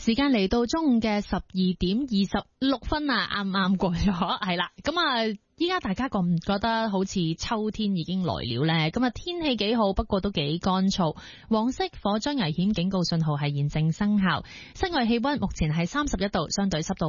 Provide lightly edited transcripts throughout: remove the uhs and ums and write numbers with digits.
時間嚟到中午嘅12:26啊，啱啱過咗，係啦，咁啊。依家大家覺唔覺得好似秋天已經來了呢？咁啊天氣幾好，不過都幾乾燥。黃色火災危險警告信號係現正生效。室外氣溫目前係31度，相對濕度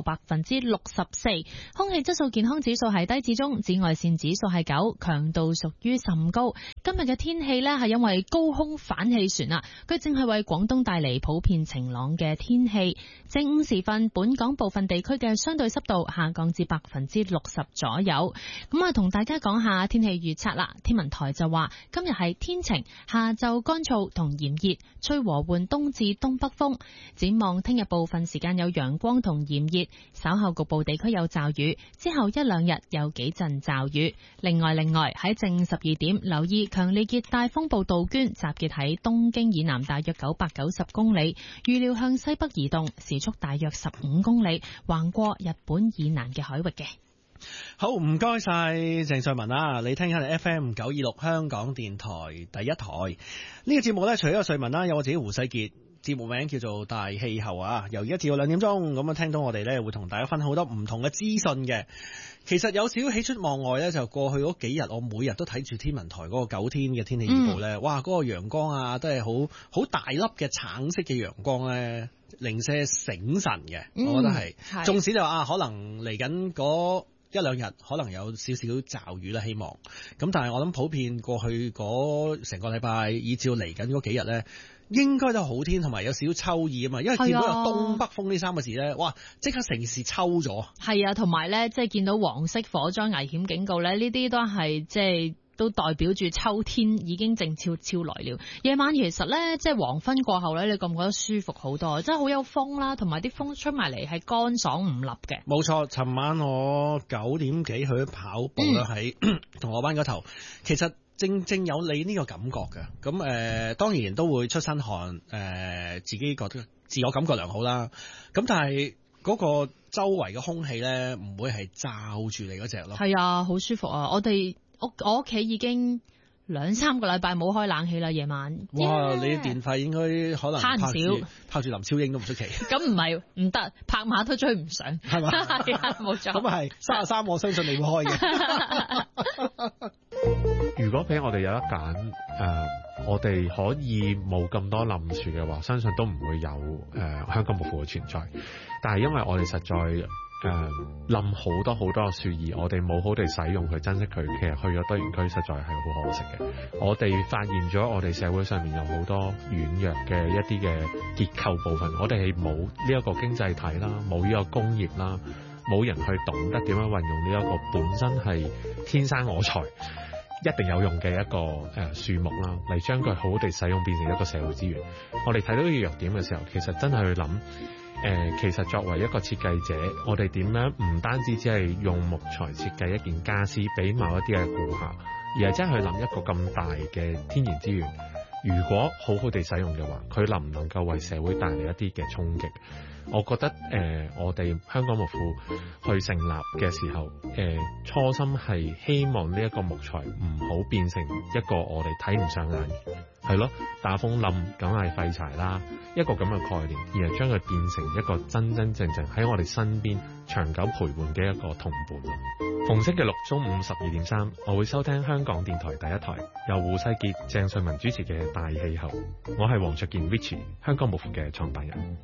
64%，空氣質素健康指數係低至中，紫外線指數係9，強度屬於甚高。今日嘅天氣呢係因為高空反氣旋啊，佢正係為廣東帶嚟普遍晴朗嘅天氣。正午時分，本港部分地區嘅相對濕度下降至60%左右。咁啊，同大家講下天氣預測啦。天文台就話今日係天晴，下晝乾燥同炎熱，吹和緩東至東北風。展望聽日部分時間有陽光同炎熱，稍後局部地區有驟雨，之後一兩日有幾陣驟雨。另外喺正12點，留意強烈熱帶風暴杜鵑集結喺東京以南大約990公里，預料向西北移動，時速大約15公里，橫過日本以南嘅海域嘅。 好，唔該晒鄭瑞文啊！你聽緊係 FM 926香港電台第一台呢個節目呢，除咗瑞文啦，有我自己胡世傑，節目名叫做大氣候啊。由而家至到2點鐘，咁啊聽到我哋呢會同大家分享好多唔同嘅資訊嘅。其實有少少喜出望外呢，就過去嗰幾日，我每日都睇住天文台嗰個9天嘅天氣預報呢。哇，嗰個陽光啊，都係好大粒嘅橙色嘅陽光呢，零舍醒神嘅，我覺得係。縱使就話可能嚟緊嗰一兩日可能有少少驟雨啦，希望咁，但係我諗普遍過去嗰成個禮拜，以至嚟緊嗰幾日呢，應該都好天，同埋有少少秋意啊嘛，因為見到有東北風呢3個字呢，哇！即刻成時抽咗。係啊，同埋呢，即係見到黃色火災危險警告呢，呢啲都係即係。都代表住秋天已經靜悄悄來了。夜晚其實咧，即係黃昏過後咧，你覺唔覺得舒服好多？即係好有風啦，同埋啲風吹埋嚟係乾爽唔笠嘅。 冇錯，尋晚我9點幾去跑步啦，喺銅鑼灣嗰頭，其實正有你呢個感覺嘅。咁當然都會出身汗，自己覺得自我感覺良好啦。咁但係嗰個周圍嘅空氣咧，唔會係罩住你嗰隻咯。係啊，好舒服啊！我屋企已經2-3個禮拜冇開冷氣啦，夜晚。 哇！你啲電費應該可能拍住林超英都唔出奇。咁唔得，拍馬都追唔上，係嘛？係啊，冇錯。 咁係33，我相信你會開嘅。 如果俾我哋有得揀，我哋可以冇咁多冧樹嘅話，相信都唔會有香港木庫嘅存在。但係因為我哋實在冧好多樹，而我哋冇好地使用去珍惜佢，其實去咗堆填區實在係好可惜嘅。我哋發現咗我哋社會上面有好多軟弱嘅一啲嘅結構部分，我哋係冇呢一個經濟體啦，冇呢個工業啦，冇人去懂得點樣運用呢一個本身係天生我材一定有用嘅一個樹木啦，嚟將佢好好地使用，變成一個社會資源。我哋睇到呢個弱點嘅時候，其實真係去諗。其實作為一個設計者，我哋點樣唔單止只係用木材設計一件家私俾某一啲嘅顧客，而係真係去諗一個咁大嘅天然資源，如果好好地使用嘅話，佢能唔能夠為社會帶嚟一啲嘅衝擊？我覺得我哋香港木庫去成立嘅時候，初心係希望呢一個木材唔好變成一個我哋睇唔上眼，係咯，打風冧梗係廢柴啦，一個咁嘅概念，而係將佢變成一個真真正正喺我哋身邊長久陪伴嘅一個同伴。逢星期六中午12:3，我會收聽香港電台第一台，由胡世傑、鄭瑞文主持嘅《大氣候》，我係黃卓健 Richie， 香港木庫嘅創辦人。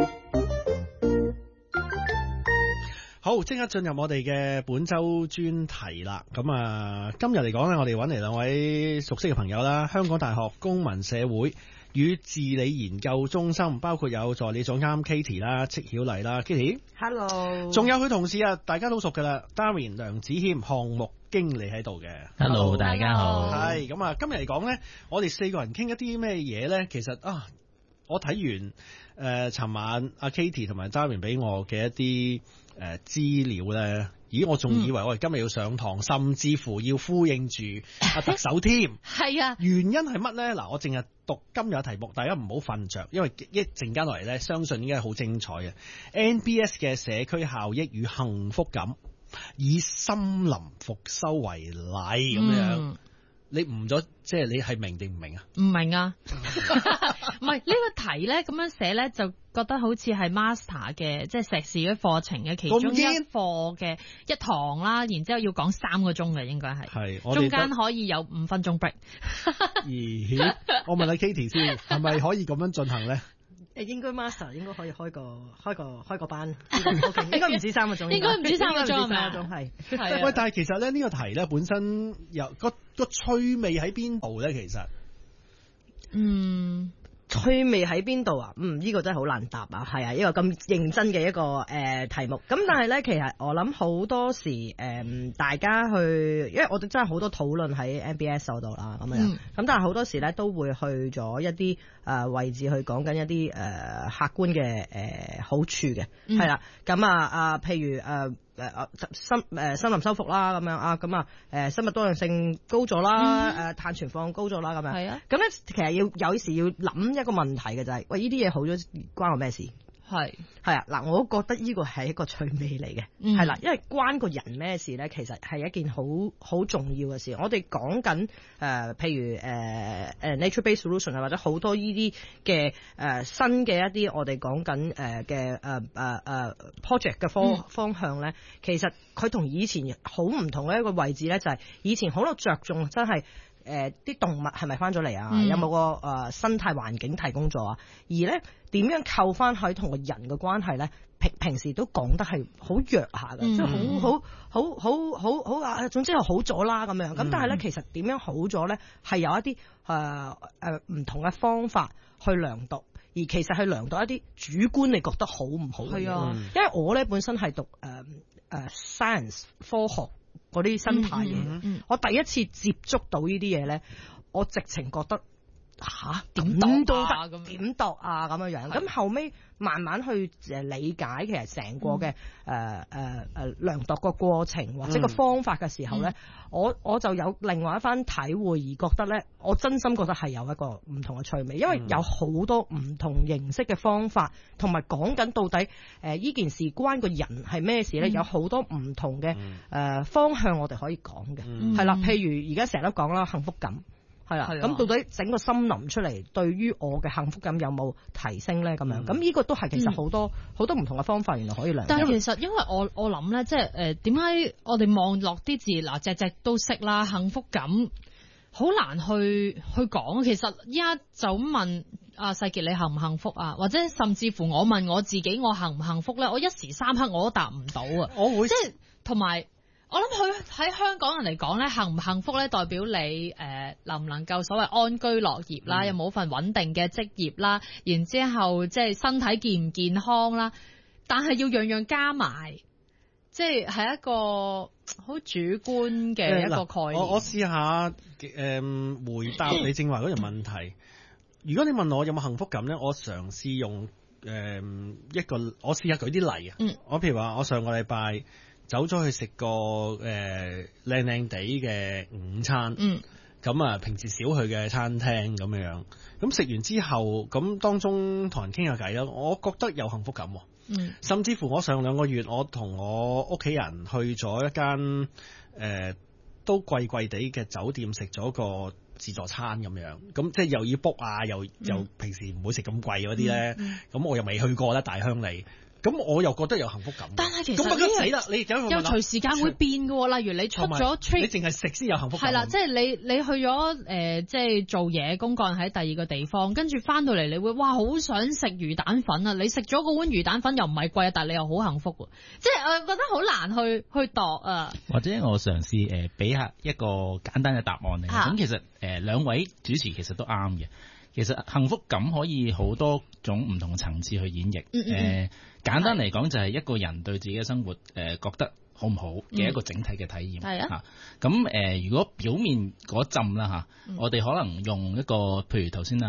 好，即刻進入我哋嘅本周專題啦。咁啊，今日嚟講咧，我哋揾嚟2位熟悉嘅朋友啦。香港大學公民社會與治理研究中心，包括有助理總監 Katie 啦、戚曉麗啦 ，Katie。Hello。仲有佢同事啊，大家都熟噶啦 ，Darwin 梁子謙項目經理喺度嘅。 Hello， 大家好。 係咁啊，今日嚟講咧，我哋4個人傾一啲咩嘢咧？其實啊，我睇完尋晚阿 Katie 同埋 Darwin 俾我嘅一啲資料咧，咦，我仲以為我哋今日要上堂，甚至乎要呼應住阿特首添。係啊，原因係乜咧？嗱，我淨係讀今日嘅題目，大家唔好瞓着，因為一陣間落嚟咧，相信應該係好精彩嘅。NBS 嘅社區效益與幸福感，以森林復修為例咁樣。 你誤咗，即係你係明定唔明啊？ 唔明啊，唔係呢個題咧咁樣寫咧，就覺得好似係 master 嘅，即係碩士嘅課程嘅其中一課嘅一堂啦，然之後要講3個鐘嘅應該係， 係中間可以有5分鐘 break。 咦？我問下 Katie 先，係咪可以咁樣進行咧？ 應該 master 應該可以開個班，應該唔止3個鐘， 應該唔止3個鐘係咪？ 係。 喂，但係其實咧呢個題咧本身有個趣味喺邊度咧？其實， 趣味喺邊度啊？呢個真係好難答啊！係啊，一個咁認真嘅一個題目。咁但係咧，其實我諗好多時大家去，因為我哋真係好多討論喺 MBS 嗰度啦，咁樣。咁但係好多時咧都會去咗一啲位置去講緊一啲客觀嘅好處嘅，係啦。咁譬如森林修復啦，咁樣啊，咁生物多樣性高咗啦，碳存放高咗啦，咁樣。係啊。咁咧，其實有時要諗一個問題嘅就係，喂，呢啲嘢好咗關我咩事？係啊，嗱，我覺得呢個係一個趣味嚟嘅，係啦，因為關個人咩事咧，其實係一件好重要嘅事。我哋講緊譬如nature-based solution 啊，或者好多呢啲嘅新嘅一啲我哋講緊嘅project 嘅方向咧，其實佢同以前好唔同嘅一個位置咧，就係以前好多着重真係。啲動物係咪翻咗嚟啊？有冇個生態環境提供咗啊？而咧點樣扣翻喺同個人嘅關係咧？平時都講得係好弱下嘅，即係好啊！總之係好咗啦咁樣。咁但係咧，其實點樣好咗咧？係有一啲唔同嘅方法去量度，而其實係量度一啲主觀你覺得好唔好嘅嘢。因為我咧本身係讀science 科學。嗰啲生態嘢，我第一次接觸到呢啲嘢咧，我直情覺得點度啊咁樣。咁後尾慢慢去理解其實成個嘅量度個過程或者個方法嘅時候咧，我就有另外一番體會，而覺得咧，我真心覺得係有一個唔同嘅趣味，因為有好多唔同形式嘅方法，同埋講緊到底呢件事關個人係咩事咧，有好多唔同嘅方向我哋可以講嘅，係啦，譬如而家成日都講啦，幸福感。係啦，咁到底整個森林出嚟，對於我嘅幸福感有冇提升咧？咁樣，咁呢個都係其實好多唔同嘅方法，原來可以量。 但係其實因為我諗咧，即係點解我哋望落啲字嗱，隻都識啦，幸福感好難去講。其實依家就咁問阿世傑你幸唔幸福啊？或者甚至乎我問我自己我幸唔幸福咧？我一時三刻我都答唔到啊！我會即係同埋。我諗佢喺香港人嚟講咧，幸唔幸福咧，代表你能唔能夠所謂安居樂業啦，有冇份穩定嘅職業啦，然之後即係身體健唔健康啦，但係要樣樣加埋，即係一個好主觀嘅一個概念。 我試下回答你正話嗰條問題。如果你問我有冇幸福感咧，我嘗試用我試下舉啲例啊。我譬如話，我上個禮拜。走咗去食個靚靚地嘅午餐，咁平時少去嘅餐廳咁樣，咁食完之後，咁當中同人傾下偈啦，我覺得有幸福感，甚至乎我上2個月，我同我屋企人去咗一間都貴貴地嘅酒店食咗個自助餐咁樣，咁即係又要 book 啊，又平時唔會食咁貴嗰啲咧，咁我又未去過啦，大鄉里。咁我又覺得有幸福感， 但係其實咁死啦！你又隨時間會變嘅，例如你出咗 trip， 你淨係食先有幸福感。 係啦，即係你去咗即係做嘢，公幹喺第二個地方，跟住翻到嚟你會哇好想食魚蛋粉啊！你食咗個碗魚蛋粉又唔係貴啊，但係你又好幸福喎，即係我覺得好難去度啊。 或者我嘗試俾下一個簡單嘅答案嚟，咁其實兩位主持其實都啱嘅。其實幸福感可以好多種唔同層次去演繹。簡單嚟講就係一個人對自己嘅生活覺得好唔好嘅一個整體嘅體驗。係啊。咁如果表面嗰陣啦嚇，我哋可能用一個譬如頭先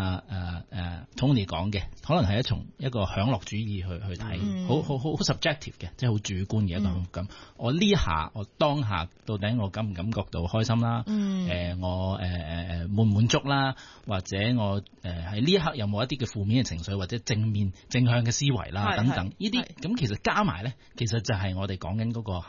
Tony 講嘅，可能係一個享樂主義去睇，好 subjective 嘅，即係好主觀嘅一個幸福感。我呢下我當下到底我感唔感覺到開心啦？我滿唔滿足啦？或者我喺呢一刻有冇一啲嘅負面嘅情緒，或者正向嘅思維啦等等，呢啲咁其實加埋咧，其實就係我哋講緊嗰個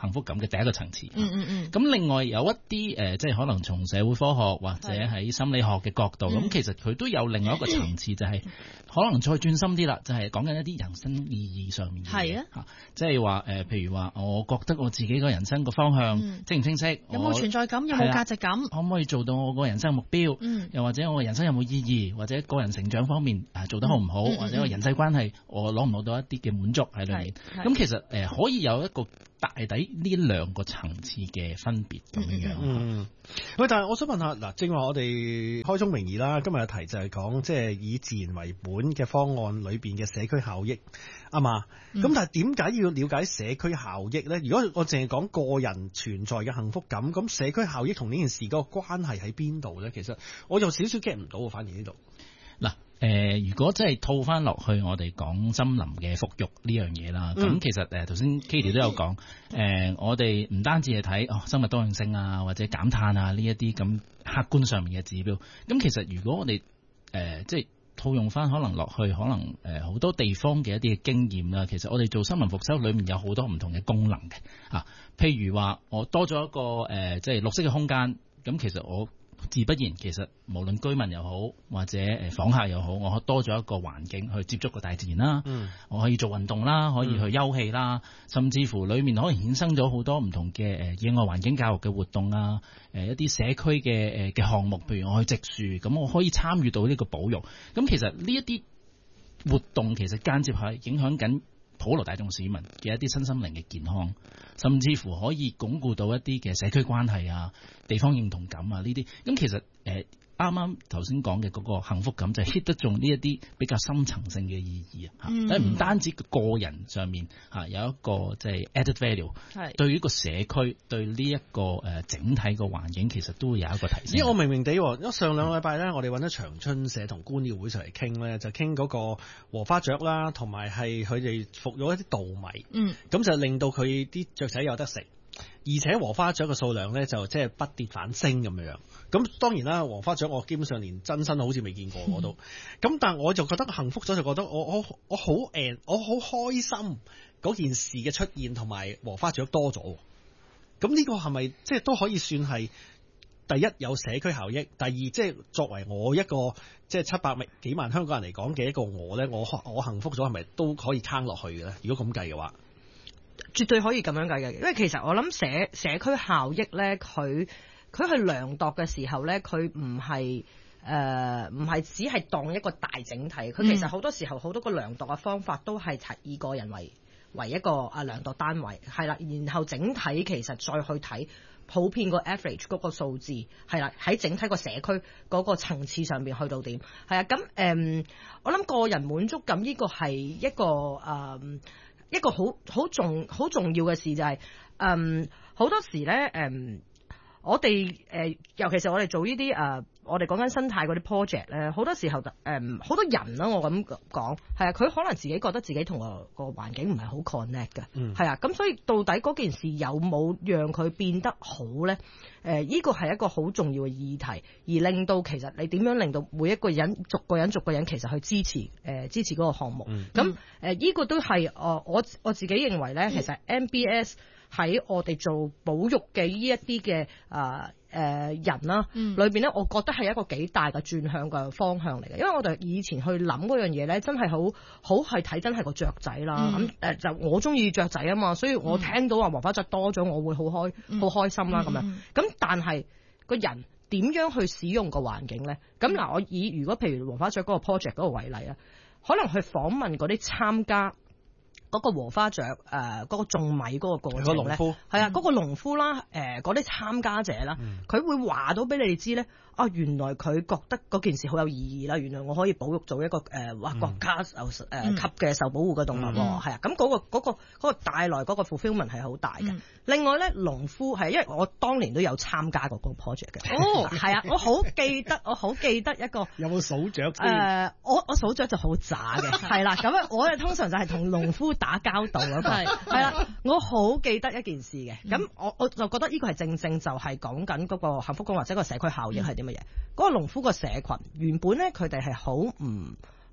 幸福感嘅第一個層次。咁另外有一啲即係可能從社會科學或者喺心理學嘅角度，咁其實佢都有另外一個層次，就係可能再轉深啲啦，就係講緊一啲人生意義上面嘅嘢嚇，即係話譬如話，我覺得我自己個人生個方向清唔清晰， 有冇存在感，有冇價值感， 可唔可以做到我個人生目標，又或者我人生有冇意義，或者個人成長方面做得好唔好，或者我人際關係我攞唔攞到一啲嘅滿足喺裏面。咁其實可以有一個大抵呢兩個層次嘅分別咁樣。 喂，但係我想問下嗱，正話我哋開宗明義啦，今日嘅題就係講即係以自然為本嘅方案裏邊嘅社區效益啊嘛。咁但係點解要了解社區效益咧？如果我淨係講個人存在嘅幸福感，咁社區效益同呢件事嗰個關係喺邊度咧？其實我有少少 get 唔到，反而呢度。 嗱，如果真係套翻落去，我哋講森林嘅復育呢樣嘢啦，咁其實頭先 Katie 都有講，我哋唔單止係睇生物多樣性啊，或者減碳啊呢一啲咁客觀上面嘅指標，咁其實如果我哋即係套用翻可能落去，可能好多地方嘅一啲嘅經驗啦，其實我哋做森林復修裏面有好多唔同嘅功能嘅啊，譬如話我多咗一個即係綠色嘅空間，咁其實我自不然，其實無論居民又好，或者訪客又好，我多咗一個環境去接觸個大自然啦。我可以做運動啦，可以去休憩啦，甚至乎裡面可能衍生咗好多唔同嘅野外環境教育嘅活動啊，一啲社區嘅項目，譬如我去植樹，咁我可以參與到呢個保育。咁其實呢一啲活動其實間接係影響緊普羅大眾市民嘅一啲身心靈嘅健康，甚至乎可以鞏固到一啲嘅社區關係啊、地方認同感啊呢啲。咁其實啱啱頭先講嘅嗰個幸福感就 hit 得中呢一啲比較深層性嘅意義啊，唔單止個人上面有一個即係 added value， 對於個社區對呢一個整體個環境其實都會有一個提升。 我明明地，因為上兩個禮拜咧，我哋揾咗長春社同觀鳥會上嚟傾咧，就傾嗰個禾花雀啦，同埋係佢哋服咗一啲稻米，咁就令到佢啲雀仔有得食。而且禾花雀嘅數量咧就即係不跌反升咁樣。咁當然啦，禾花雀我基本上連真身好似未見過我都。咁但係我就覺得幸福咗，就覺得我好開心嗰件事嘅出現，同埋禾花雀多咗。咁呢個係咪即係都可以算係第一有社區效益，第二即係作為我一個即係700幾萬香港人嚟講嘅一個我咧，我幸福咗係咪都可以撐落去嘅咧？如果咁計嘅話。 絕對可以咁樣計嘅，因為其實我諗社區效益咧，佢去量度嘅時候咧，佢唔係只係當一個大整體，佢其實好多時候好多個量度嘅方法都係以個人為一個量度單位，係啦，然後整體其實再去睇普遍個 average 嗰個數字，係啦，喺整體個社區嗰個層次上邊去到點，係啊，咁我諗個人滿足感呢個係一個好重要嘅事，就係好多時咧我哋尤其是我哋做呢啲我哋講緊生態嗰啲 project 咧，好多時候好多人啦，我咁講係啊，佢可能自己覺得自己同個環境唔係好 connect 嘅，係啊，咁所以到底嗰件事有冇讓佢變得好咧？呢個係一個好重要嘅議題，而令到其實你點樣令到每一個人逐個人其實去支持嗰個項目，咁呢個都係我自己認為咧，其實 MBS 喺我哋做保育嘅呢一啲嘅人啦，裏邊咧，我覺得係一個幾大嘅轉向嘅方向嚟嘅，因為我哋以前去諗嗰樣嘢咧，真係好係睇真係個雀仔啦，咁就我中意雀仔啊嘛，所以我聽到話禾花雀多咗，我會好開心啦咁樣，咁但係個人點樣去使用個環境咧？咁嗱，我如果譬如禾花雀嗰個 project 嗰個為例啊，可能去訪問嗰啲參加嗰個禾花雀嗰個種米嗰個過程咧，係啊，嗰個農夫啦，嗰啲參加者啦，佢會話到俾你哋知咧，原來佢覺得嗰件事好有意義啦，原來我可以保育做一個國家級嘅受保護嘅動物，係啊，咁嗰個帶來嗰個 fulfillment 係好大嘅。另外咧，農夫係因為我當年都有參加過嗰個 project 嘅，係啊，我好記得一個有冇數雀先？ 我數雀就好渣嘅，係啦，咁我哋通常就係同農夫打交道嗰個，係啦，我好記得一件事嘅，咁我就覺得呢個係正就係講緊嗰個幸福感或者個社區效應係啲乜嘢？嗰個農夫個社群原本咧，佢哋係好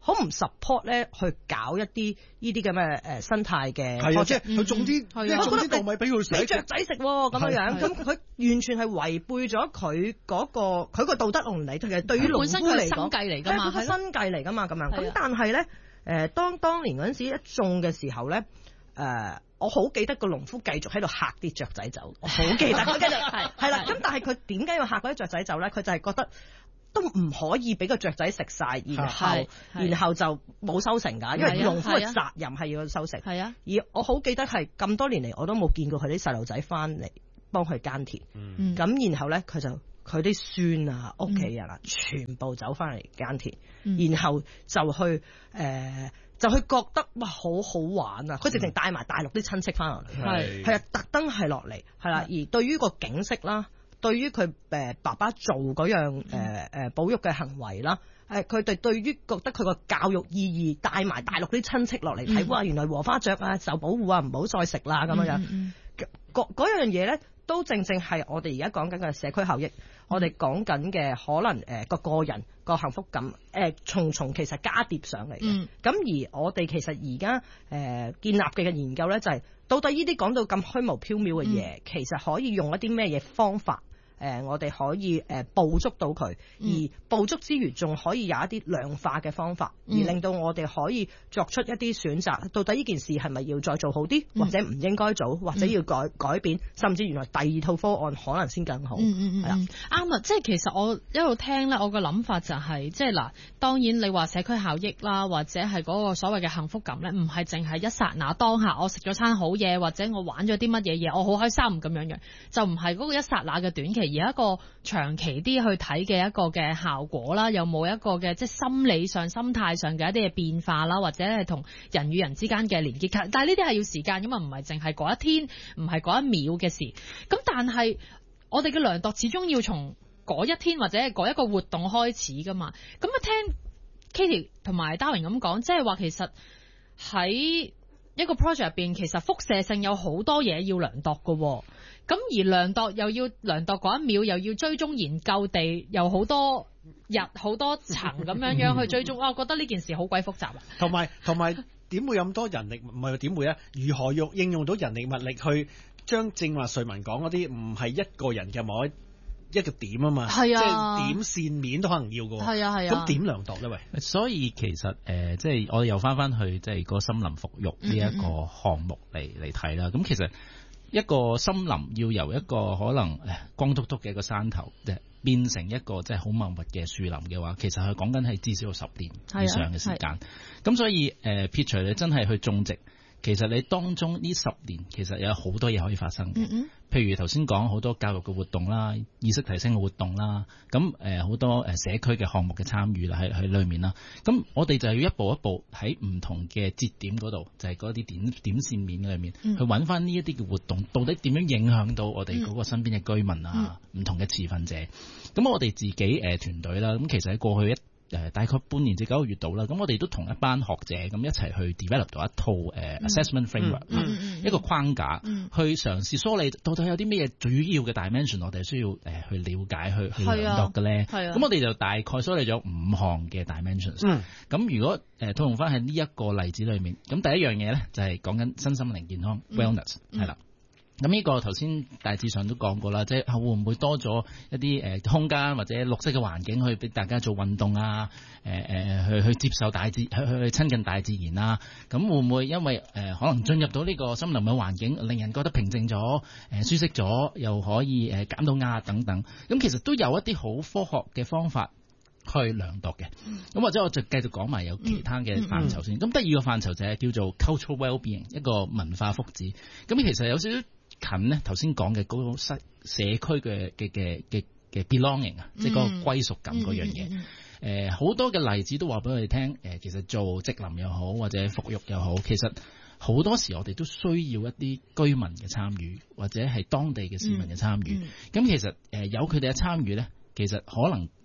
好唔 support 咧去搞一啲呢啲咁嘅生態嘅， 係啊，即係佢種啲稻米俾佢食， 俾雀仔食咁樣，咁佢完全係違背咗佢佢個道德倫理，其實對於農夫嚟講， 生計嚟㗎嘛， 係生計嚟㗎嘛咁樣。咁但係咧，當年嗰陣時一種嘅時候咧，我好記得個農夫繼續喺度嚇啲雀仔走，我好記得，係啦。咁但係佢點解要嚇嗰啲雀仔走咧？佢就係覺得都唔可以俾個雀仔食晒，然後就冇收成㗎，因為農夫嘅責任係要收成。係啊，而我好記得係咁多年嚟，我都冇見過佢啲細路仔翻嚟幫佢耕田。咁然後咧，佢啲孫啊、屋企人啊，全部走翻嚟耕田，然後就去覺得哇好好玩啊！佢直情帶埋大陸啲親戚翻落嚟，係啊，特登係落嚟，係啦。而對於個景色啦，對於佢爸爸做嗰樣保育嘅行為啦，佢哋對於覺得佢個教育意義，帶埋大陸啲親戚落嚟睇，哇！原來禾花雀啊受保護啊，唔好再食啦咁樣。嗰樣嘢咧，都正係我哋而家講緊嘅社區效益。我哋講緊嘅可能個人個幸福感重重其實加疊上嚟嘅。咁而我哋其實而家建立嘅研究咧，就係到底呢啲講到咁虛無縹緲嘅嘢，其實可以用一啲咩嘢方法？我哋可以捕捉到佢，而捕捉之餘仲可以有一啲量化嘅方法，而令到我哋可以作出一啲選擇。到底呢件事係咪要再做好啲，或者唔應該做，或者要改變，甚至原來第二套方案可能先更好。係啦， 啱啊！即係其實我一路聽咧，我個諗法就係，即係嗱，當然你話社區效益啦，或者係嗰個所謂嘅幸福感咧，唔係淨係一剎那當下，我食咗餐好嘢，或者我玩咗啲乜嘢嘢，我好開心咁樣，就唔係嗰個一剎那嘅短期。而一個長期啲去睇嘅一個嘅效果啦，有冇一個嘅即係心理上、心態上嘅一啲嘅變化啦，或者係同人與人之間嘅連結。但係呢啲係要時間，咁啊唔係淨係嗰一天，唔係嗰一秒嘅事。咁但係我哋嘅量度始終要從嗰一天或者係嗰一個活動開始噶嘛。咁啊聽 Katie 同埋 Darwin 咁講，即係話其實喺一個 project 入邊，其實輻射性有好多嘢要量度㗎。咁而量度又要量度嗰一秒，又要追蹤研究地，又好多日好多層咁樣去追蹤。我覺得呢件事好鬼複雜啊！同埋點會有咁多人力？唔係點會啊？如何應用到人力物力去將正話瑞文講嗰啲唔係一個人嘅某一個點啊嘛？係啊，即係點線面都可能要㗎。係啊。咁點量度咧？喂， 所以其實即係我哋又翻去即係個森林復育呢一個項目嚟睇啦。咁其實一個森林要由一個可能光禿禿嘅一個山頭，變成一個即係好茂密嘅樹林嘅話，其實佢講緊係至少10年以上嘅時間。咁所以撇除你真係去種植，其實你當中呢10年其實有好多嘢可以發生嘅。譬如頭先講好多教育嘅活動啦，意識提升嘅活動啦，咁好多社區嘅項目嘅參與啦喺裏面啦。咁我哋就要一步一步喺唔同嘅節點嗰度，就係嗰啲點線面裏面去揾翻呢一啲嘅活動，到底點樣影響到我哋嗰個身邊嘅居民啊，唔同嘅持份者。咁我哋自己團隊啦，咁其實喺過去大概半年至9個月度啦，咁我哋都同一班學者咁一齊去 develop 到一套assessment framework，一個框架，去嘗試梳理到底有啲咩主要嘅 dimension 我哋需要去了解去量度嘅咧。咁我哋就大概梳理咗5項嘅 dimensions。咁如果套用翻喺呢一個例子裏面，咁第一樣嘢咧就係講緊身心靈健康 wellness 係啦。咁呢個頭先大致上都講過啦，即係會唔會多咗一啲空間或者綠色嘅環境去俾大家做運動啊？去接受大自然，去親近大自然啊？咁會唔會因為可能進入到呢個森林嘅環境，令人覺得平靜咗、舒適咗，又可以減到壓等等？咁其實都有一啲好科學嘅方法去量度嘅。咁或者我就繼續講埋有其他嘅範疇先。咁第二個範疇就係叫做 cultural well-being， 一個文化福祉。咁其實有少少近咧，頭先講嘅嗰個社區嘅 belonging 啊，即係嗰個歸屬感嗰樣嘢。好多嘅例子都話俾我哋聽，其實做植林又好，或者復育又好，其實好多時我哋都需要一啲居民嘅參與，或者係當地嘅市民嘅參與。咁其實有佢哋嘅參與咧，其實可能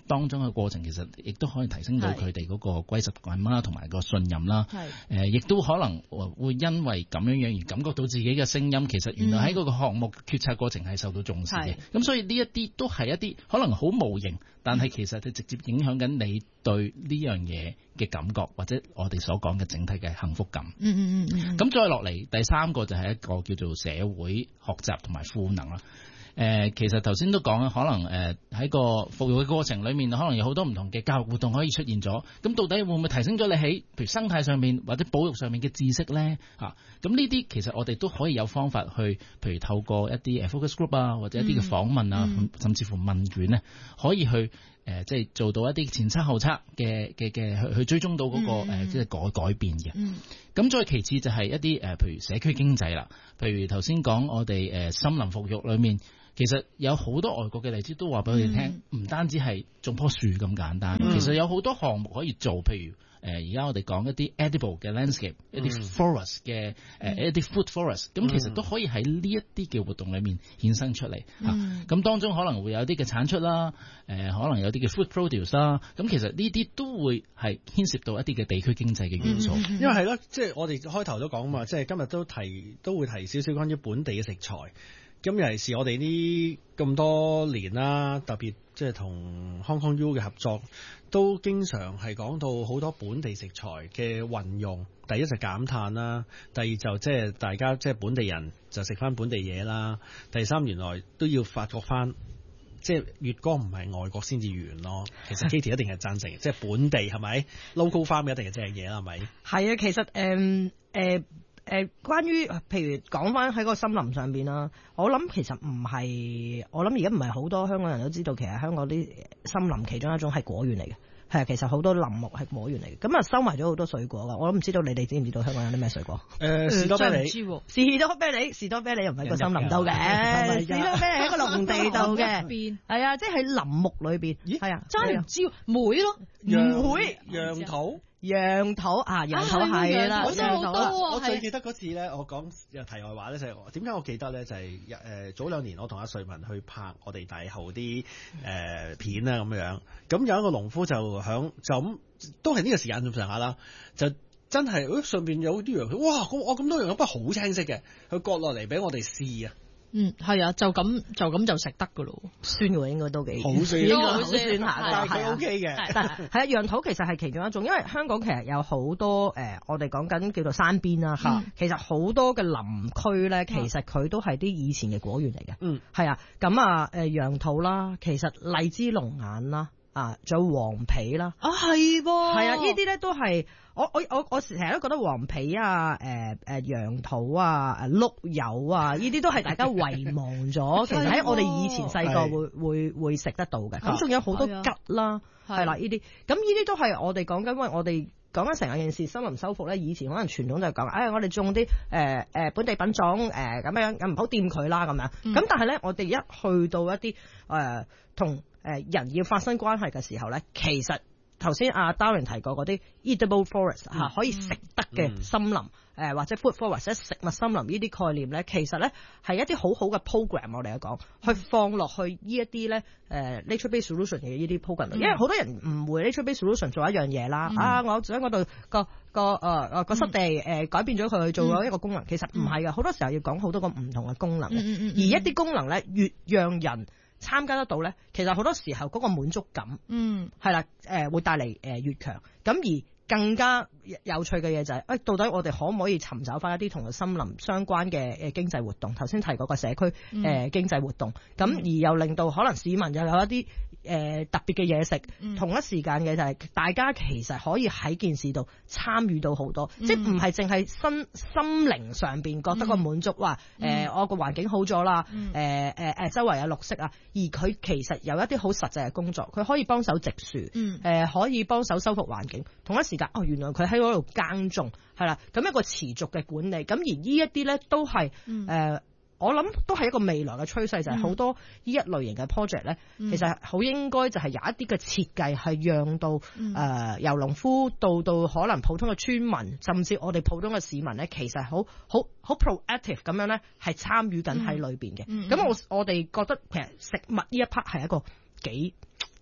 當中嘅過程，其實亦都可以提升到佢哋嗰個歸屬感啦，同埋個信任啦。亦都可能會因為咁樣而感覺到自己嘅聲音，其實原來喺嗰個項目決策過程係受到重視嘅。咁所以呢一啲都係一啲可能好無形，但係其實佢直接影響緊你對呢樣嘢嘅感覺，或者我哋所講嘅整體嘅幸福感。咁再落嚟第三個就係一個叫做社會學習同埋賦能啦。其實頭先都講啦，可能喺個服務嘅過程裏面，可能有好多唔同嘅教育活動可以出現咗。咁到底會唔會提升咗你喺譬如生態上面或者保育上面嘅知識咧？咁呢啲其實我哋都可以有方法去，譬如透過一啲focus group 啊，或者一啲嘅訪問啊，甚至乎問卷咧，可以去即係做到一啲前測後測嘅去追蹤到嗰個即係改變嘅。咁再其次就係一啲譬如社區經濟啦，譬如頭先講我哋森林復育裏面。其實有好多外國嘅例子都話俾我哋聽，唔單止係種棵樹咁簡單，其實有好多項目可以做，譬如而家我哋講一啲 edible 嘅 landscape，一啲 forest 嘅一啲 food forest， 咁其實都可以喺呢一啲嘅活動裏面衍生出嚟。咁當中可能會有啲嘅產出啦，可能有啲嘅 food produce 啦，咁其實呢啲都會係牽涉到一啲嘅地區經濟嘅元素。 因為係咯，即係我哋開頭都講嘛，即係今日都會提少少關於本地嘅食材。咁尤其是我哋呢咁多年啦，特別即係同 Hong Kong U 嘅合作，都經常係講到好多本地食材嘅運用。第一就減碳啦，第二就即係大家即係本地人就食翻本地嘢啦。第三原來都要發覺翻，即係月光唔係外國先至圓咯。其實 Katie 一定係贊成，即係本地係咪 local farm 一定係正嘢啦，係咪？ 係啊，其實關於譬如講翻喺個森林上邊啦，我諗其實唔係，我諗而家唔係好多香港人都知道，其實香港啲森林其中一種係果園嚟嘅，係啊，其實好多林木係果園嚟嘅，咁啊收埋咗好多水果噶，我都唔知道你哋知唔知道香港有啲咩水果？ 士多啤梨， 士多啤梨又唔係個森林度嘅，士多啤梨喺個農地度嘅，係啊，即係喺林木裏邊，係啊， 真係唔知梅咯， 梅楊桃。 楊桃係啦， 我最記得嗰次咧，我講題外話咧，就係點解我記得咧，就係早兩年我同阿瑞文去拍我哋大後啲片啦咁樣，咁有一個農夫就咁都係呢個時間咁上下啦，就真係上邊有啲楊桃，哇！我咁多楊桃，不過好青色嘅，佢割落嚟俾我哋試啊！ 係啊，就咁就食得噶咯， 酸嘅應該都幾好酸， 應該好酸下， 但係佢 OK 嘅。 係啊，楊桃其實係其中一種，因為香港其實有好多我哋講緊叫做山邊啦，其實好多嘅林區咧，其實佢都係啲以前嘅果園嚟嘅。係啊，咁啊楊桃啦，其實荔枝龍眼啦，仲有黃皮啦， 係噃， 係啊，呢啲咧都係。我成日都覺得黃皮啊、楊桃啊、碌柚啊，呢啲都係大家遺忘咗。其實喺我哋以前細個會食得到嘅。咁仲有好多桔啦，係啦呢啲。咁呢啲都係我哋講緊，因為我哋講緊成件事森林修復咧。以前可能傳統就係講，我哋種啲本地品種咁樣，咁唔好掂佢啦咁樣。咁但係咧，我哋一去到一啲同人要發生關係嘅時候咧，其實頭先阿 Darren 提過嗰啲 edible forest 可以食得嘅森林，或者 food forest 或者食物森林呢啲概念咧，其實咧係一啲好好嘅 program， 我哋嚟講，去放落去呢一啲咧nature based solution 嘅呢啲 program，因為好多人誤會 nature based solution 做一樣嘢啦，我想嗰度個濕地改變咗佢做咗一個功能，其實唔係嘅，好多時候要講好多個唔同嘅功能，而一啲功能咧越讓人參加得到咧，其實好多時候嗰個滿足感，係啦，會帶嚟越強。咁而更加有趣嘅嘢就係，到底我哋可唔可以尋找翻一啲同森林相關嘅經濟活動？頭先提嗰個社區經濟活動，咁而又令到可能市民又有一啲特別嘅嘢食，同一時間嘅就係大家其實可以喺件事度參與到好多，即係唔係淨係心靈上邊覺得個滿足，話我個環境好咗啦，周圍有綠色啊，而佢其實有一啲好實際嘅工作，佢可以幫手植樹，可以幫手修復環境，同一時間原來佢喺嗰度耕種，係啦，咁一個持續嘅管理，咁而呢一啲咧都係我諗都係一個未來嘅趨勢，就係好多呢一類型嘅 project 咧，其實好應該就係有一啲嘅設計係讓到由農夫到可能普通嘅村民，甚至我哋普通嘅市民咧，其實好 proactive 咁樣咧，係參與緊喺裏邊嘅。咁我哋覺得其實食物呢一 part 係一個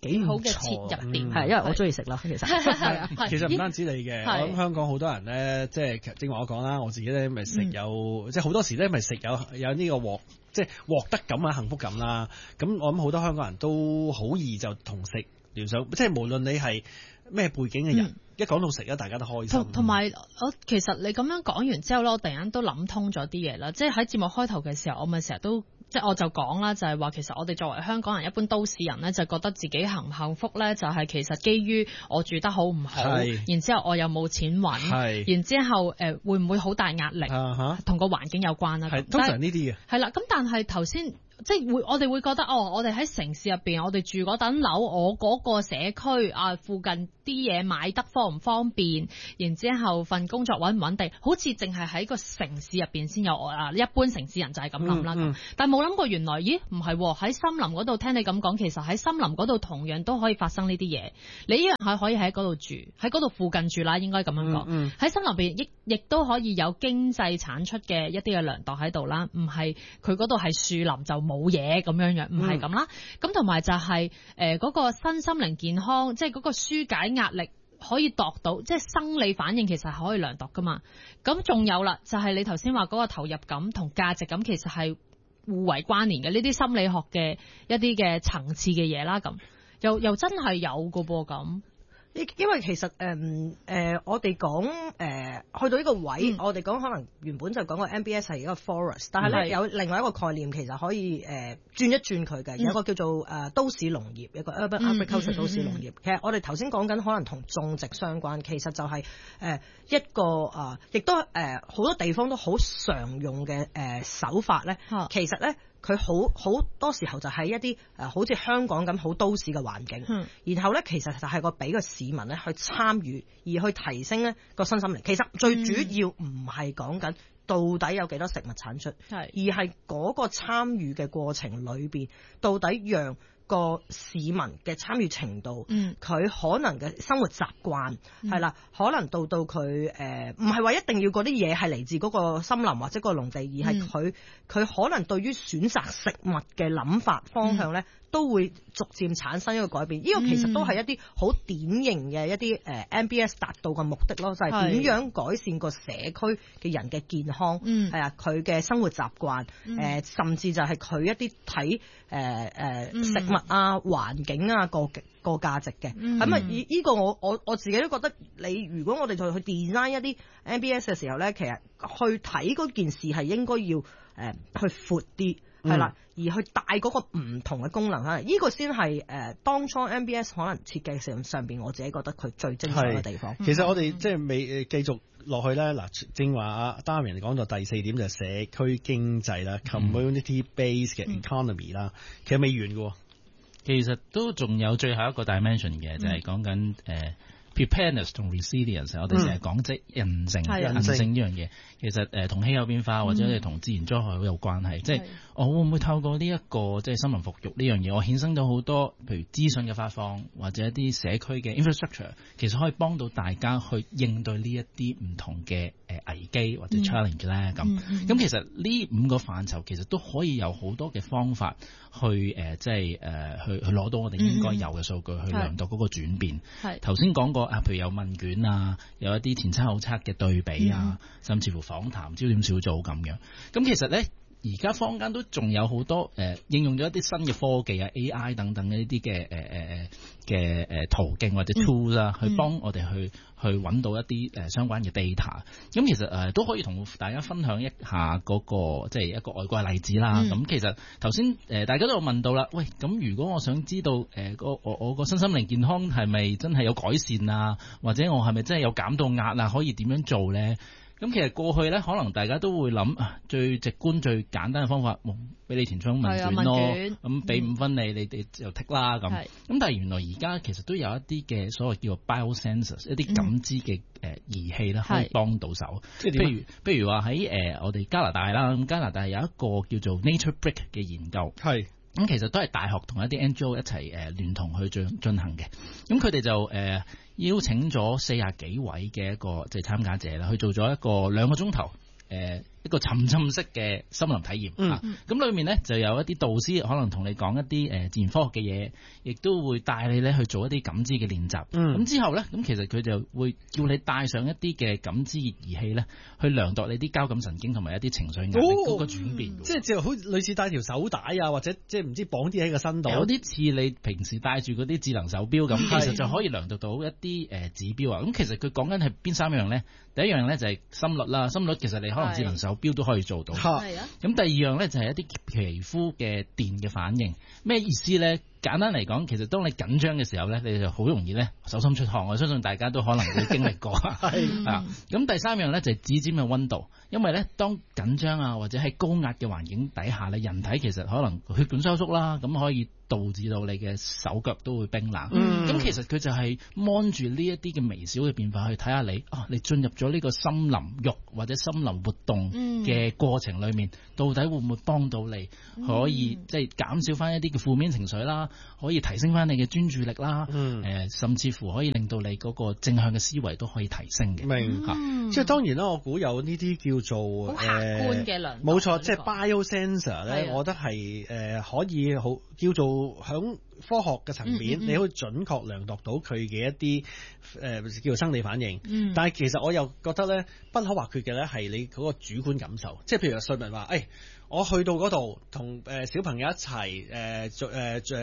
幾好嘅切入點， 係因為我中意食啦，其實其實唔單止你嘅，我諗香港好多人咧，即係正話我講啦，我自己咧咪食有，即係好多時咧咪食有呢個即係獲得感啊幸福感啦。咁我諗好多香港人都好易就同食聯想，即係無論你係咩背景嘅人，一講到食咧，大家都開心。 同埋我其實你咁樣講完之後咧，我突然間都諗通咗啲嘢啦。即係喺節目開頭嘅時候，我咪成日都即係我就講啦，就係話其實我哋作為香港人，一般都市人咧，就覺得自己幸唔幸福咧，就係其實基於我住得好唔好，然之後我又冇錢揾，然之後會唔會好大壓力，同個環境有關啦。 通常呢啲嘅係啦，咁但係頭先。即係我哋會覺得我哋喺城市入邊，我哋住嗰等樓，我嗰個社區啊，附近啲嘢買得方唔方便，然之後份工作穩唔穩定，好似淨係喺個城市入邊先有啊。一般城市人就係咁諗啦。但係冇諗過原來，咦唔係喺森林嗰度聽你咁講，其實喺森林嗰度同樣都可以發生呢啲嘢。你一樣係可以喺嗰度住，喺嗰度附近住啦，應該咁樣講。喺森林入邊亦都可以有經濟產出嘅一啲嘅糧度喺度啦，唔係佢嗰度係樹林就冇嘢咁樣樣，唔係咁啦。咁同埋就係嗰個身心靈健康，即係嗰個紓解壓力可以度到，即係生理反應其實係可以量度噶嘛。咁仲有啦，就係你頭先話嗰個投入感同價值感其實係互為關聯嘅，呢啲心理學嘅一啲嘅層次嘅嘢啦。咁又真係有噶噃咁。 因為其實我哋講去到呢個位，我哋講可能原本就講個 MBS 係一個 forest， 但係咧有另外一個概念其實可以轉一轉佢嘅，有一個叫做都市農業，一個 urban agriculture 都市農業。其實我哋頭先講緊可能同種植相關，其實就係一個亦都好多地方都好常用嘅手法咧，其實咧。佢好多時候就喺一啲好似香港咁好都市嘅環境，然後咧其實就係個俾個市民咧去參與，而去提升咧個身心靈。其實最主要唔係講緊到底有幾多食物產出，而係嗰個參與嘅過程裏邊，到底讓個市民嘅參與程度，佢可能嘅生活習慣係啦，可能到佢唔係話一定要嗰啲嘢係嚟自嗰個森林或者個農地，而係佢可能對於選擇食物嘅諗法方向咧，都會逐漸產生一個改變。呢個其實都係一啲好典型嘅一啲MBS 達到嘅目的咯，就係點樣改善個社區嘅人嘅健康，係啊，佢嘅生活習慣，甚至就係佢一啲睇食物啊、環境啊個價值嘅。咁啊，呢個我自己都覺得，你如果我哋再去 design 一啲 MBS 嘅時候咧，其實去睇嗰件事係應該要去闊啲。係啦，而去帶嗰個唔同嘅功能，呢個先係當初 MBS 可能設計上邊，我自己覺得佢最精彩嘅地方。 其實我哋即係未繼續落去咧，嗱，正話阿 Damian 講到第4點就係社區經濟啦，community based 嘅 economy 啦，其實未完嘅。 其實都仲有最後一個 dimension 嘅，就係講緊preparedness 同 resilience， 我哋成日講即係韌性呢樣嘢，其實同氣候變化或者同自然災害好有關係。即係我會唔會透過呢一個即係森林復育呢樣嘢，我衍生到好多譬如資訊嘅發放或者一啲社區嘅 infrastructure， 其實可以幫到大家去應對呢一啲唔同嘅危機或者 challenge 咧。咁其實呢5個範疇其實都可以有好多嘅方法去即係去攞到我哋應該有嘅數據去量度嗰個轉變。頭先講過譬如有問卷啊，有一啲前測後測嘅對比啊，甚至乎訪談焦點小組咁樣。咁其實咧，而家坊間都仲有好多應用咗一啲新嘅科技啊 AI 等等嘅一啲嘅途徑或者 tool 啦，去幫我哋去揾到一啲相關嘅 data。咁其實都可以同大家分享一下嗰個即係一個外國嘅例子啦。咁其實頭先大家都有問到啦，喂，咁如果我想知道我個身心靈健康係咪真係有改善啊，或者我係咪真係有減到壓啊，可以點樣做咧？咁其實過去咧，可能大家都會諗最直觀、最簡單嘅方法，俾你填充問卷咯，咁俾5分你哋就剔啦咁。咁但係原來而家其實都有一啲嘅所謂叫做 biosensors， 一啲感知嘅儀器啦，可以幫到手。即係譬如話喺我哋加拿大啦，咁加拿大有一個叫做 Nature Brick 嘅研究。咁其實都係大學同一啲 NGO 一齊聯同去進行嘅。咁佢哋就邀請咗40幾位嘅一個即係參加者啦，去做咗一個2個鐘頭一個沉浸式嘅森林體驗嚇。咁裏面咧就有一啲導師可能同你講一啲自然科學嘅嘢，亦都會帶你咧去做一啲感知嘅練習。咁之後咧，咁其實佢就會叫你帶上一啲嘅感知儀器咧，去量度你啲交感神經同埋一啲情緒壓力嗰個轉變。 即係就好類似帶條手帶啊，或者即係唔知綁啲喺個身度。 有啲似你平時帶住嗰啲智能手錶咁，其實就可以量度到一啲指標啊。咁其實佢講緊係邊3樣咧？第一樣咧就係心率啦，心率其實你可能智能手錶都可以做到。 係啊。 咁第二樣咧就係一啲皮膚嘅電嘅反應。咩意思咧？簡單嚟講，其實當你緊張嘅時候咧，你就好容易咧手心出汗。我相信大家都可能會經歷過。係啊。咁第3樣咧就係指尖嘅溫度，因為咧當緊張啊或者喺高壓嘅環境底下咧，人體其實可能血管收縮啦，咁可以導致到你嘅手腳都會冰冷。咁其實佢就係 mon 住呢一啲嘅微小嘅變化去睇下你你進入咗呢個森林浴或者森林活動嘅過程裏面，到底會唔會幫到你，可以即係減少翻一啲嘅負面情緒啦，可以提升翻你嘅專注力啦，甚至乎可以令到你嗰個正向嘅思維都可以提升嘅。 明嚇，即係當然啦，我估有呢啲叫做好客觀嘅量， 冇錯，即係 biosensor 咧，我覺得係可以好叫做響科學嘅層面，你可以準確量度到佢嘅一啲叫做生理反應。但係其實我又覺得咧，不可或缺嘅咧係你嗰個主觀感受。即係譬如瑞文話，我去到嗰度同小朋友一齊做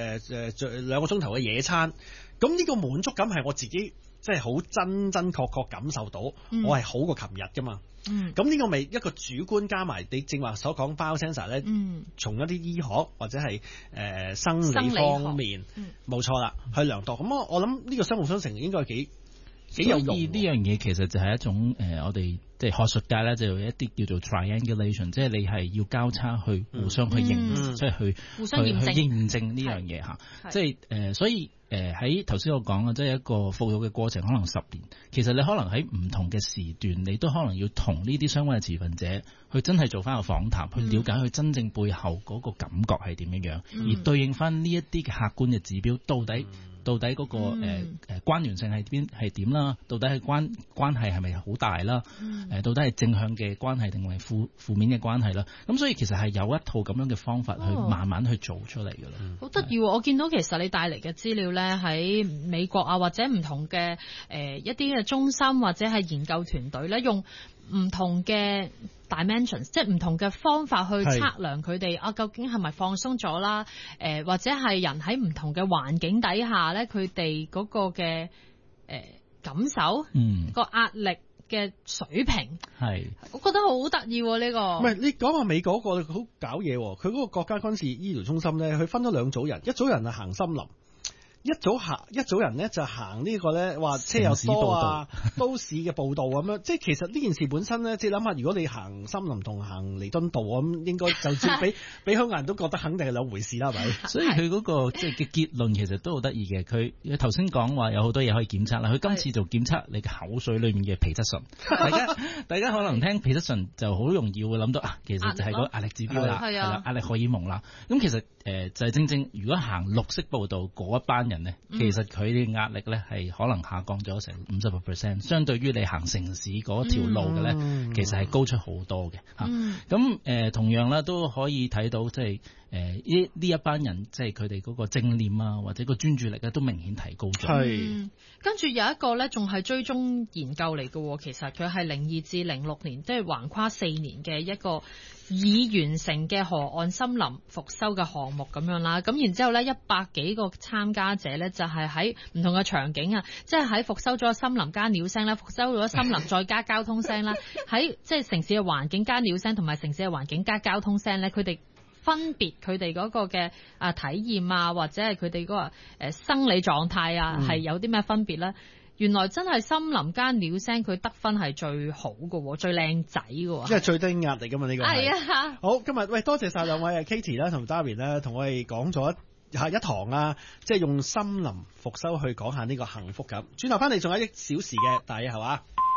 2個鐘頭嘅野餐，咁呢個滿足感係我自己即係好真確感受到，我係好過琴日㗎嘛。咁呢個咪一個主觀加埋你正話所講 biosensor 咧，從一啲醫學或者係生理方面冇錯啦，去量度。咁我諗呢個相輔相成應該幾有用。 所以呢樣嘢其實就係一種我哋即係學術界咧就有一啲叫做 triangulation， 即係你係要交叉去互相去認，即係去互相驗證呢樣嘢嚇。即係所以喺頭先我講嘅，即係一個復育嘅過程可能10年，其實你可能喺唔同嘅時段，你都可能要同呢啲相關嘅持份者去真係做翻個訪談，去了解佢真正背後嗰個感覺係點樣樣，而對應翻呢一啲嘅客觀嘅指標，到底嗰個關聯性係點啦？到底係關係係咪好大啦？到底係正向嘅關係定係負面嘅關係啦？咁所以其實係有一套咁樣嘅方法去慢慢去做出嚟㗎啦。 好得意喎！我見到其實你帶嚟嘅資料咧，喺美國啊或者唔同嘅一啲嘅中心或者係研究團隊咧，用唔同嘅 dimensions， 即係唔同嘅方法去測量佢哋究竟係咪放鬆咗啦？或者係人喺唔同嘅環境底下咧，佢哋嗰個嘅感受，個壓力嘅水平，我覺得好得意喎呢個。 唔係你講下美國嗰個好搞嘢，佢嗰個國家軍事醫療中心咧，佢分咗2組人，一組人係行森林。一組人咧就行呢個咧，話車又多啊，都市嘅步道咁樣。即係其實呢件事本身咧，即係諗下，如果你行森林同行彌敦道咁，應該就算俾香港人都覺得肯定係兩回事啦，係咪？ 所以佢嗰個即係嘅結論其實都好得意嘅。佢頭先講話有好多嘢可以檢測啦，佢今次就檢測你嘅口水裏面嘅皮質醇。大家可能聽皮質醇就好容易會諗到其實就係個壓力指標啦，係啦，壓力荷爾蒙啦。咁其實就係正如果行綠色步道嗰一班人咧，其實佢哋壓力咧係可能下降咗成50%，相對於你行城市嗰條路嘅咧，其實係高出好多嘅嚇。咁同樣啦，都可以睇到即係呢一班人即係佢哋嗰個正念啊，或者個專注力咧都明顯提高咗。 跟住有一個咧，仲係追蹤研究嚟嘅，其實佢係02至06年，即係橫跨4年嘅一個已完成嘅河岸森林復修嘅項目咁樣啦。咁然之後咧，100幾個參加者咧就係喺唔同嘅場景啊，即係喺復修咗森林加鳥聲啦，復修咗森林再加交通聲啦，喺即係城市嘅環境加鳥聲同埋城市嘅環境加交通聲咧，佢哋分別佢哋嗰個嘅體驗啊，或者係佢哋嗰個生理狀態啊，係有啲咩分別咧？原來真係森林加鳥聲，佢得分係最好嘅，最靚仔嘅， 即係最低壓力㗎嘛呢個係啊。 好，今日多謝晒兩位Katie 啦同 Darwin 啦，同我哋講咗一堂啊，即係用森林復修去講下呢個幸福感。轉頭翻嚟仲有1小時嘅大嘢係嘛？